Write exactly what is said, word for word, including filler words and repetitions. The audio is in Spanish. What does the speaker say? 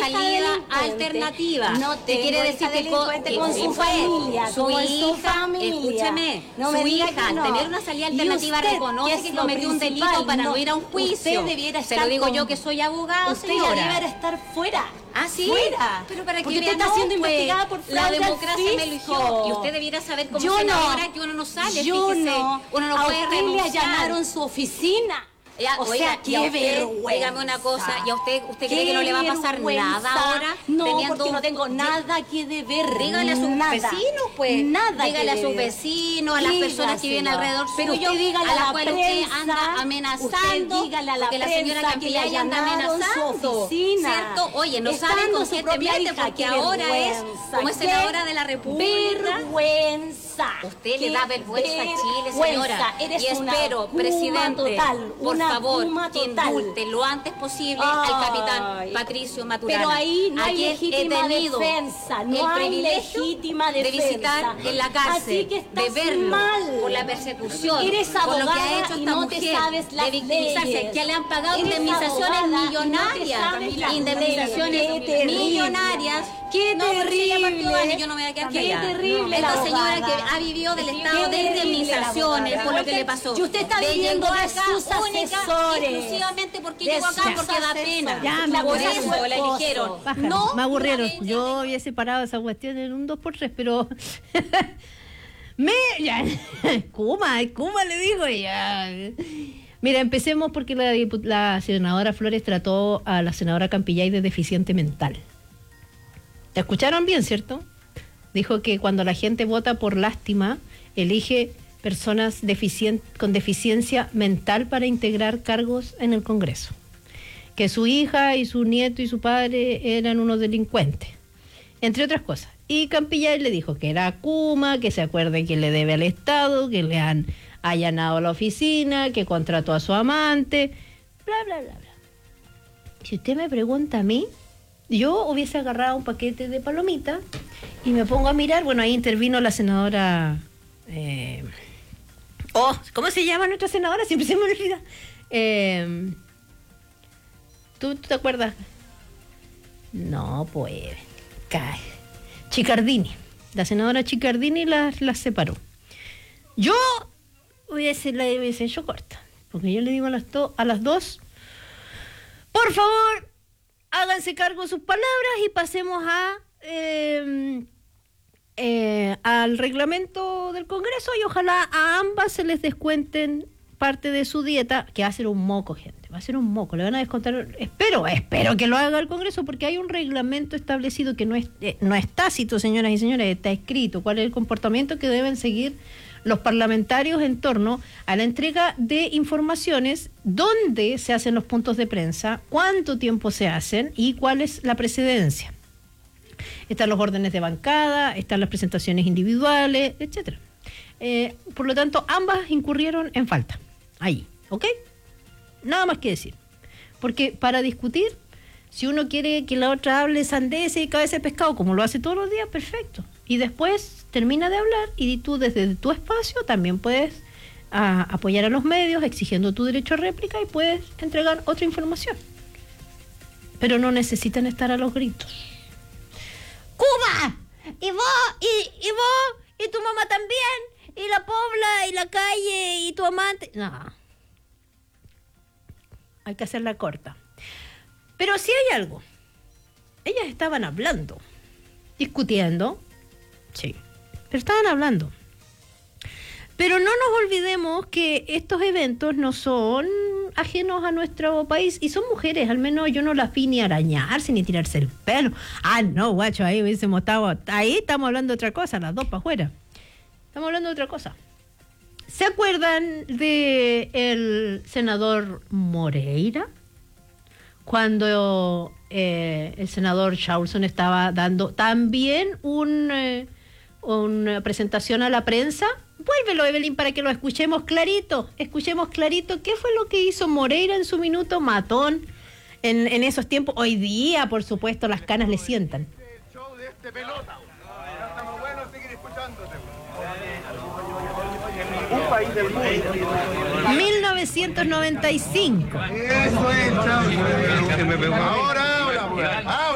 salida alternativa. No te quiere decir que con, que con su familia, su hija, su familia. Escúcheme, no su hija, al no. tener una salida alternativa usted, reconoce que cometió un delito para no, no ir a un juicio. Usted debiera estar Se lo digo con, yo que soy abogado, usted señora. ya debiera estar fuera. ¿Ah, sí? Fuera. Pero para Porque que usted está no, siendo pues, investigada por fraude la democracia al me eligió y usted debiera saber como yo senadora no, que uno no sale, yo fíjese, no. uno no a puede usted renunciar. le allanaron su oficina. Ya, o oiga, sea, qué usted, vergüenza. Dígame una cosa, ¿y a usted, usted ¿Qué cree que no le va a pasar vergüenza? nada ahora? No, teniendo porque no tengo un... nada que deber. Dígale a sus nada, vecinos, pues. Nada dígale que a sus deber. vecinos, a las personas que viven alrededor pero suyo, usted dígale a las la cuales usted prensa, anda amenazando, usted dígale a la porque la señora prensa Campillay que le anda allanaron amenazando. su oficina. ¿Cierto? Oye, no Estando saben con su quién te propia metes, hija, porque qué ahora es como es vergüenza, senadora qué de la República. Vergüenza. Usted le da vergüenza a Chile, señora. Eres y espero, una presidente, total, por una favor, que total. indulte lo antes posible Ay, al capitán Patricio Maturana. Pero ahí no a hay quien legítima he tenido defensa, no el hay privilegio legítima defensa. de visitar en la cárcel, Así que estás de verlo mal. por la persecución, Eres por lo que abogada ha hecho y esta no mujer, te sabes las de victimizarse, leyes. que le han pagado Eres indemnizaciones abogada y no te millonarias, sabes las indemnizaciones leyes. Qué terrible. millonarias. Qué no, pero si ella terrible. partió Dani, yo no me voy a quedar Qué callada. terrible Esta la señora abogada. que ha vivido del Qué estado de terrible la indemnizaciones abogada. por lo que le pasó. Y usted está de viviendo llegó de acá sus única, asesores. exclusivamente porque De llegó acá sus porque da pena. asesores. Ya, me por aburrieron. eso la eligieron. Baja, No, me aburrieron. una vez Yo hubiese parado esa cuestión en un dos por tres, pero me ya Kuma, Kuma le digo ya. Mira, empecemos porque la, la senadora Flores trató a la senadora Campillay de deficiente mental. ¿Te escucharon bien, cierto? Dijo que cuando la gente vota por lástima, elige personas deficien- con deficiencia mental para integrar cargos en el Congreso. Que su hija y su nieto y su padre eran unos delincuentes, entre otras cosas. Y Campillay le dijo que era Kuma, que se acuerde que le debe al Estado, que le han allanado la oficina, que contrató a su amante, bla, bla, bla, bla. Si usted me pregunta a mí, yo hubiese agarrado un paquete de palomitas y me pongo a mirar. Bueno, ahí intervino la senadora... Eh, oh, ¿cómo se llama nuestra senadora? Siempre se me olvida. Eh, ¿tú, ¿Tú te acuerdas? No, pues... Cae. Chicardini. La senadora Chicardini las, las separó. Yo hubiese, la hubiese hecho corta. Porque yo le digo a las, to, a las dos, por favor, háganse cargo de sus palabras y pasemos a eh, eh, al reglamento del Congreso y ojalá a ambas se les descuenten parte de su dieta, que va a ser un moco, gente, va a ser un moco, le van a descontar, espero, espero que lo haga el Congreso, porque hay un reglamento establecido que no es, eh, no es tácito, señoras y señores, está escrito cuál es el comportamiento que deben seguir los parlamentarios en torno a la entrega de informaciones, dónde se hacen los puntos de prensa, cuánto tiempo se hacen y cuál es la precedencia. Están los órdenes de bancada, están las presentaciones individuales, etcétera. Eh, por lo tanto, ambas incurrieron en falta. Ahí, ¿ok? Nada más que decir. Porque para discutir, si uno quiere que la otra hable sandeces y cabeza de pescado, como lo hace todos los días, perfecto. Y después termina de hablar y tú desde tu espacio también puedes a, apoyar a los medios exigiendo tu derecho a réplica y puedes entregar otra información. Pero no necesitan estar a los gritos. ¡Cuba! ¿Y vos? ¿Y, y vos? ¿Y tu mamá también? ¿Y la Pobla? ¿Y la calle? ¿Y tu amante? No. Hay que hacerla corta. Pero sí hay algo. Ellas estaban hablando, discutiendo, sí, pero estaban hablando. Pero no nos olvidemos que estos eventos no son ajenos a nuestro país y son mujeres, al menos yo no las vi ni arañarse ni tirarse el pelo. Ah, no, guacho, ahí hubiésemos estado, ahí estamos hablando de otra cosa, las dos para afuera. Estamos hablando de otra cosa. ¿Se acuerdan de el senador Moreira? Cuando eh, el senador Shaulson estaba dando también un, eh, una presentación a la prensa. Vuélvelo, Evelyn, para que lo escuchemos clarito. Escuchemos clarito qué fue lo que hizo Moreira en su minuto matón en, en esos tiempos. Hoy día, por supuesto, las canas le sientan. El show de este pelota. Ya estamos buenos, seguir escuchándote. Un país del mundo. mil novecientos noventa y cinco. Eso es, chao. Ahora habla, ahora.